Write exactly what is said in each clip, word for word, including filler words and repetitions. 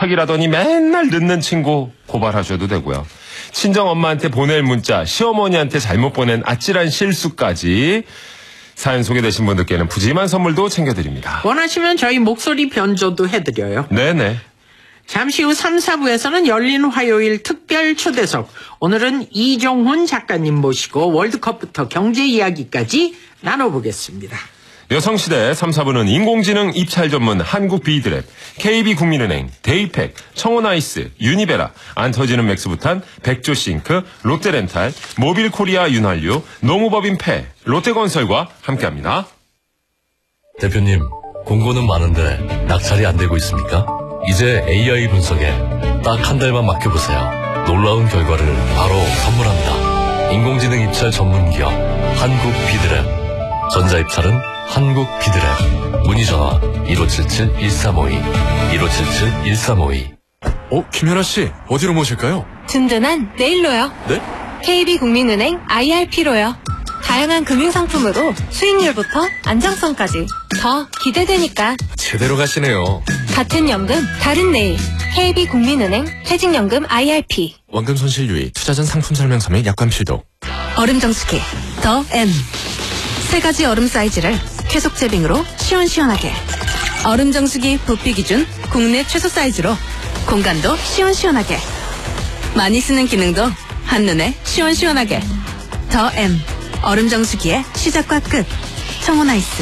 부탁이라더니 맨날 늦는 친구 고발하셔도 되고요. 친정엄마한테 보낼 문자, 시어머니한테 잘못 보낸 아찔한 실수까지 사연 소개되신 분들께는 푸짐한 선물도 챙겨드립니다. 원하시면 저희 목소리 변조도 해드려요. 네네. 잠시 후 삼, 사부에서는 열린 화요일 특별 초대석. 오늘은 이종훈 작가님 모시고 월드컵부터 경제 이야기까지 나눠보겠습니다. 여성시대 삼, 사부는 인공지능 입찰 전문 한국비드랩, 케이비국민은행, 데이팩, 청호나이스, 유니베라, 안 터지는 맥스부탄, 백조싱크, 롯데렌탈, 모빌코리아 윤활유, 노무법인패, 롯데건설과 함께합니다. 대표님, 공고는 많은데 낙찰이 안 되고 있습니까? 이제 에이아이 분석에 딱 한 달만 맡겨보세요. 놀라운 결과를 바로 선물합니다. 인공지능 입찰 전문기업 한국비드랩. 전자입찰은 한국비드랩. 문의전화 일오칠칠 일삼오이 일오칠칠 일삼오이. 어, 김연아씨, 어디로 모실까요? 든든한 내일로요. 네? 케이비국민은행 아이알피로요. 다양한 금융상품으로 수익률부터 안정성까지 더 기대되니까 제대로 가시네요. 같은 연금 다른 내일. 케이비국민은행 퇴직연금 아이알피. 원금 손실 유의, 투자 전 상품 설명서 및 약관 필독. 얼음 정수기 더 M. 세 가지 얼음 사이즈를 쾌속 제빙으로 시원시원하게. 얼음 정수기 부피 기준 국내 최소 사이즈로 공간도 시원시원하게. 많이 쓰는 기능도 한눈에 시원시원하게. 더 M. 얼음 정수기의 시작과 끝. 청호나이스.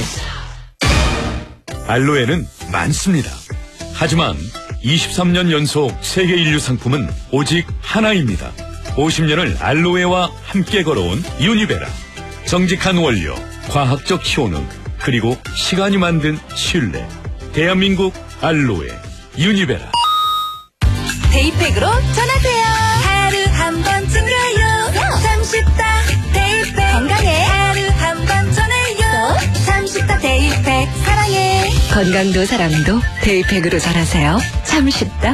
알로에는 많습니다. 하지만 이십삼 년 연속 세계 인류 상품은 오직 하나입니다. 오십 년을 알로에와 함께 걸어온 유니베라. 정직한 원료, 과학적 효능, 그리고 시간이 만든 신뢰. 대한민국 알로에 유니베라. 데이팩으로 전하세요. 하루 한 번쯤가요. 참 쉽다. 데이팩. 건강해. 하루 한 번 전해요. 참 쉽다. 데이팩. 사랑해. 건강도 사랑도 데이팩으로 잘하세요. 참 쉽다.